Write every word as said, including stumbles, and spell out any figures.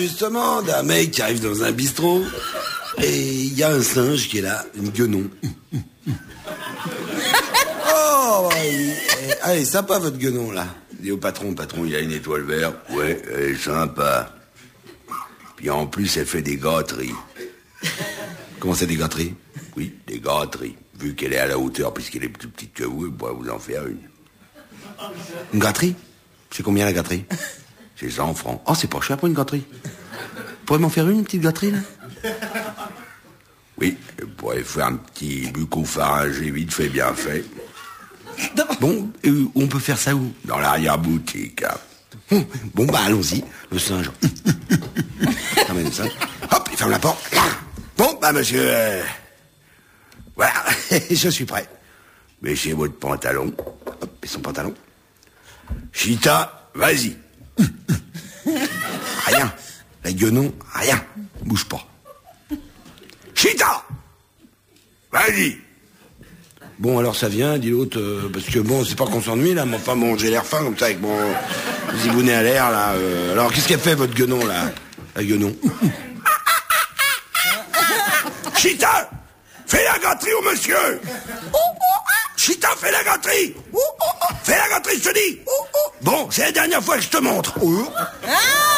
Justement, d'un mec qui arrive dans un bistrot, et il y a un singe qui est là, une guenon. Oh, il... allez, sympa votre guenon, là. Il dit au patron, patron, il a une étoile verte. Ouais, elle est sympa. Puis en plus, elle fait des gâteries. Comment ça, des gâteries? Oui, des gâteries. Vu qu'elle est à la hauteur, puisqu'elle est plus petite que vous, elle pourrait vous en faire une. Une gâterie? C'est combien la gâterie? C'est cent francs. Oh, c'est pas cher pour une gâterie. Vous pourriez m'en faire une, une petite gâterie, là? Oui, vous pourrez faire un petit bucco-pharyngé vite fait, bien fait. Bon, euh, on peut faire ça où? Dans l'arrière-boutique. Hein. Bon, bah, allons-y. Le singe. Ramène le singe. Hop, il ferme la porte. Bon, bah, monsieur... Euh... Voilà, je suis prêt. Baissez votre pantalon. Hop, et son pantalon. Chita, vas-y. Rien. La guenon, rien. Bouge pas. Chita, vas-y. Bon, alors ça vient, dit l'autre, euh, parce que bon, c'est pas qu'on s'ennuie, là, mais enfin, bon, j'ai l'air fin, comme ça, avec mon zibounet à l'air, là. Euh, alors, qu'est-ce qu'elle fait, votre guenon, là? La guenon. Chita, fais la gâterie au monsieur. Chita, fais la gâterie. Fais la gâterie, je te dis. Bon, c'est la dernière fois que je te montre.